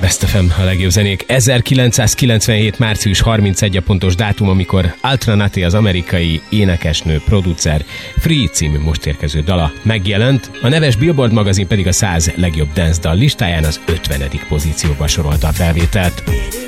Best FM, a legjobb zenék. 1997. március 31 a pontos dátum, amikor Ultra Naty, az amerikai énekesnő, producer Free című most érkező dala megjelent, a neves Billboard magazin pedig a 100 legjobb dance dal listáján az 50. pozícióba sorolta a felvételt.